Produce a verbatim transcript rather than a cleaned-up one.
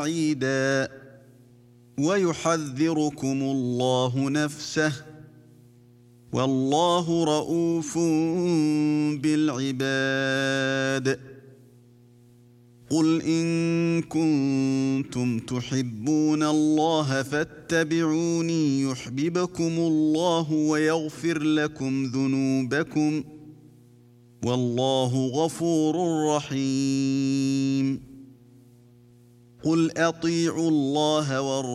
بعيدا ويحذركم الله نفسه والله رءوف بالعباد قل إن كنتم تحبون الله فاتبعوني يحببكم الله ويغفر لكم ذنوبكم والله غفور رحيم قل أطيعوا الله والرسول